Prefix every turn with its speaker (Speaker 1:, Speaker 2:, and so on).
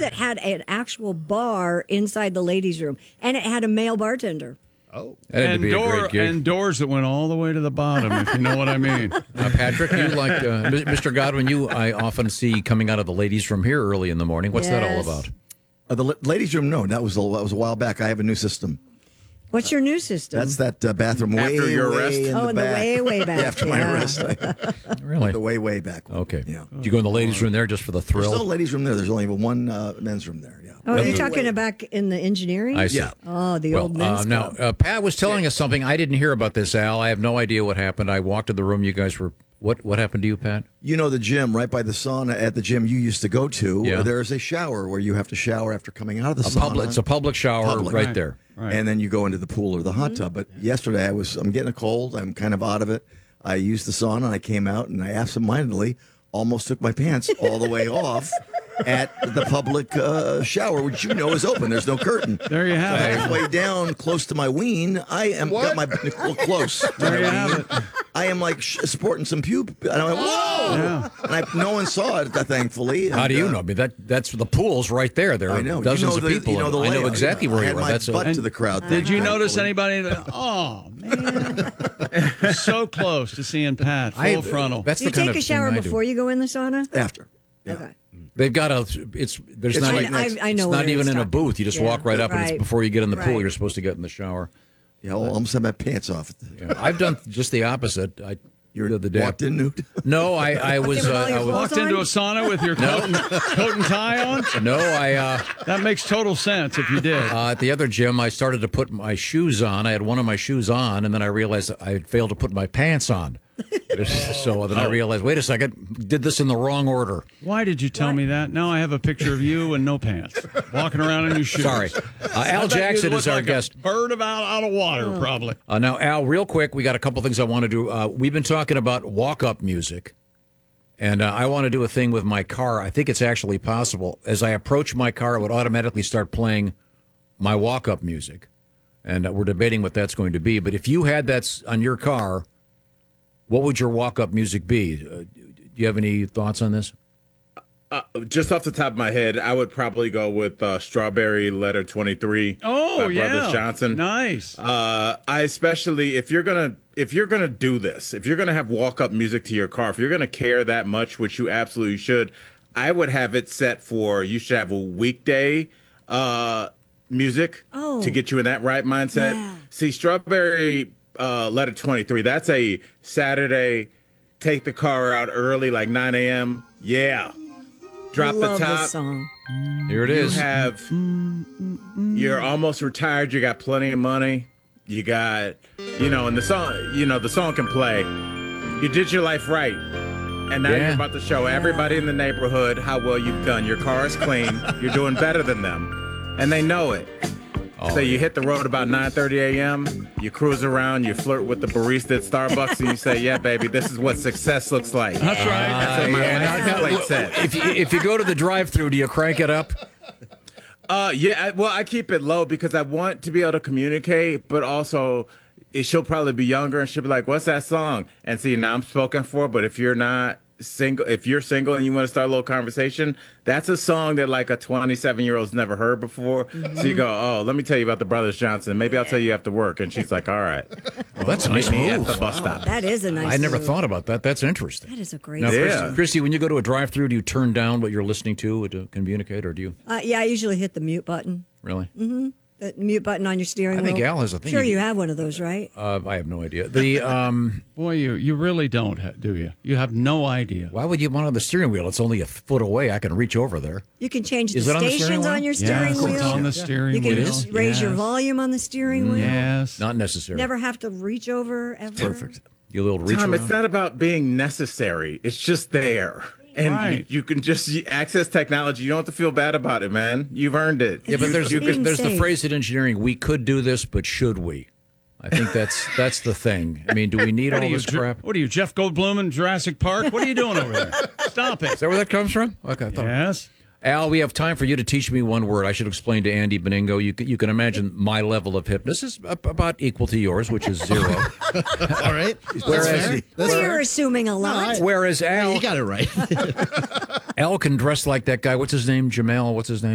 Speaker 1: that had an actual bar inside the ladies' room, and it had a male bartender.
Speaker 2: Oh,
Speaker 3: and doors that went all the way to the bottom, if you know what I mean.
Speaker 4: Patrick, you like Mr. Godwin? I often see coming out of the ladies' room here early in the morning. What's that all about?
Speaker 2: The ladies' room? No, that was a while back. I have a new system.
Speaker 1: What's your new system?
Speaker 2: That's that bathroom
Speaker 5: After your arrest?
Speaker 2: in the back.
Speaker 1: way back.
Speaker 2: After my arrest.
Speaker 4: Really?
Speaker 2: The way back.
Speaker 4: Okay.
Speaker 2: Yeah.
Speaker 4: Did you go in the ladies' room there just for the thrill?
Speaker 2: There's no ladies' room there. There's only one men's room there. Yeah.
Speaker 1: Oh, you're talking back in the engineering?
Speaker 4: I see.
Speaker 2: Yeah.
Speaker 1: Oh, the old men's club.
Speaker 4: Now, Pat was telling us something. I didn't hear about this, Al. I have no idea what happened. I walked in the room. You guys were... What happened to you, Pat?
Speaker 2: You know the gym, right by the sauna at the gym you used to go to,
Speaker 4: Yeah.
Speaker 2: there's a shower where you have to shower after coming out of the sauna.
Speaker 4: It's a public shower right there.
Speaker 3: Right.
Speaker 2: And then you go into the pool or the hot tub. But yesterday I'm getting a cold. I'm kind of out of it. I used the sauna and I came out and I absentmindedly almost took my pants all the way off at the public shower, which you know is open. There's no curtain.
Speaker 3: There you have it.
Speaker 2: Halfway down, close to my ween, I am got my close. To
Speaker 3: There
Speaker 2: my
Speaker 3: you
Speaker 2: ween.
Speaker 3: have it.
Speaker 2: I am like sporting some pube, and I went, whoa!
Speaker 3: Yeah.
Speaker 2: And no one saw it, thankfully.
Speaker 4: How do you know? I mean, that's the pool's right there. There are
Speaker 2: I know.
Speaker 4: dozens
Speaker 2: You know
Speaker 4: of people.
Speaker 2: the
Speaker 4: I know
Speaker 2: layout.
Speaker 4: exactly where
Speaker 2: I
Speaker 4: you
Speaker 2: had
Speaker 4: are.
Speaker 2: my
Speaker 4: That's
Speaker 2: butt to the crowd.
Speaker 3: Did you notice
Speaker 2: thankfully.
Speaker 3: anybody? Oh, man. So close to seeing Pat, full frontal.
Speaker 4: That's
Speaker 1: Do you
Speaker 4: the kind
Speaker 1: take
Speaker 4: of
Speaker 1: a shower
Speaker 4: thing I do.
Speaker 1: before you go in the sauna?
Speaker 2: After? Yeah.
Speaker 1: Okay.
Speaker 4: They've got there's not
Speaker 2: like
Speaker 4: even,
Speaker 2: next-
Speaker 1: I know
Speaker 4: it's
Speaker 1: what
Speaker 4: not
Speaker 1: it
Speaker 4: even
Speaker 1: is
Speaker 4: in a
Speaker 1: talking-
Speaker 4: booth. You just walk right up, and it's
Speaker 1: Right.
Speaker 4: before you get in the pool,
Speaker 1: Right.
Speaker 4: you're supposed to get in the shower.
Speaker 2: Yeah, I almost had my pants off.
Speaker 4: Yeah. I've done just the opposite.
Speaker 2: You
Speaker 4: the day.
Speaker 2: walked in nude?
Speaker 4: No, I was.
Speaker 1: with all your
Speaker 4: I was
Speaker 3: Walked into a sauna with your coat and tie on?
Speaker 4: no,
Speaker 3: That makes total sense if you did.
Speaker 4: at the other gym, I started to put my shoes on. I had one of my shoes on, and then I realized I had failed to put my pants on. So then I realized, wait a second, did this in the wrong order.
Speaker 3: Why did you tell me that? Now I have a picture of you and no pants, walking around in your shoes.
Speaker 4: Sorry. Al Jackson is our guest.
Speaker 3: Bird out of water, probably.
Speaker 4: Now, Al, real quick, we got a couple things I want to do. We've been talking about walk-up music, and I want to do a thing with my car. I think it's actually possible. As I approach my car, it would automatically start playing my walk-up music, and we're debating what that's going to be. But if you had that on your car, what would your walk-up music be? Do you have any thoughts on this?
Speaker 5: Just off the top of my head, I would probably go with Strawberry Letter 23
Speaker 3: Oh,
Speaker 5: by
Speaker 3: yeah.
Speaker 5: Brothers Johnson.
Speaker 3: Nice.
Speaker 5: I especially if you're gonna do this, if you're gonna have walk up music to your car, if you're gonna care that much, which you absolutely should, I would have it set for you should have a weekday music to get you in that right mindset.
Speaker 1: Yeah.
Speaker 5: See, Strawberry Letter 23, that's a Saturday, take the car out early, like 9 a.m. Yeah. Drop
Speaker 1: I love
Speaker 5: the top.
Speaker 1: this song.
Speaker 4: Here it is.
Speaker 5: You're almost retired. You got plenty of money. You got, and the song can play. You did your life right. And now you're about to show everybody in the neighborhood how well you've done. Your car is clean. You're doing better than them. And they know it. So you hit the road about 9:30 a.m., you cruise around, you flirt with the barista at Starbucks, and you say, yeah, baby, this is what success looks like.
Speaker 3: That's right.
Speaker 5: That's what my license plate said.
Speaker 4: If you go to the drive-thru, do you crank it up?
Speaker 5: I keep it low because I want to be able to communicate, but also she'll probably be younger and she'll be like, what's that song? And see, now I'm spoken for, but if you're single and you want to start a little conversation, that's a song that like a 27-year-old's never heard before. So you go, oh, let me tell you about the Brothers Johnson. Maybe I'll tell you after work. And she's like, all right.
Speaker 4: Well, that's a nice
Speaker 5: Meet me at
Speaker 4: move.
Speaker 5: the bus stop.
Speaker 1: That is a nice
Speaker 4: I never
Speaker 1: move.
Speaker 4: thought about that. That's interesting.
Speaker 1: That is a great
Speaker 4: Now,
Speaker 1: song.
Speaker 4: Christy, when you go to a drive-thru, do you turn down what you're listening to communicate, or do you
Speaker 1: Yeah, I usually hit the mute button.
Speaker 4: really?
Speaker 1: The mute button on your steering
Speaker 4: I
Speaker 1: wheel.
Speaker 4: think Al has a thing.
Speaker 1: Sure, you have one of those, right?
Speaker 4: I have no idea. The
Speaker 3: Boy, you really don't, do you? You have no idea.
Speaker 4: why would you want on the steering wheel? It's only a foot away. I can reach over there.
Speaker 1: You can change the
Speaker 4: Is it on the steering
Speaker 1: stations
Speaker 4: wheel?
Speaker 1: on your
Speaker 3: Yes,
Speaker 1: steering
Speaker 3: it's
Speaker 1: wheel.
Speaker 3: on the steering
Speaker 1: You can
Speaker 3: wheel.
Speaker 1: raise your
Speaker 3: Yes.
Speaker 1: volume on the steering wheel.
Speaker 3: Yes.
Speaker 4: Not necessary.
Speaker 1: Never have to reach over ever.
Speaker 2: Perfect.
Speaker 4: You little reach
Speaker 5: Tom,
Speaker 4: around.
Speaker 5: it's not about being necessary. It's just there. And
Speaker 3: Right.
Speaker 5: you can just access technology. You don't have to feel bad about it, man. You've earned it.
Speaker 4: Yeah, but there's
Speaker 1: being
Speaker 4: there's the
Speaker 1: safe.
Speaker 4: phrase in engineering: we could do this, but should we? I think that's the thing. I mean, do we need all this crap?
Speaker 3: What are you, Jeff Goldblum in Jurassic Park? What are you doing over there? Stop it.
Speaker 4: Is that where that comes from? Okay, I thought.
Speaker 3: Yes.
Speaker 4: Al, we have time for you to teach me one word. I should explain to Andy Beningo. You can imagine my level of hipness is about equal to yours, which is 0.
Speaker 2: All right.
Speaker 4: Whereas,
Speaker 1: Well, you're assuming a lot.
Speaker 4: whereas Al,
Speaker 2: You got it right.
Speaker 4: Al can dress like that guy. What's his name? Jamel. What's his name?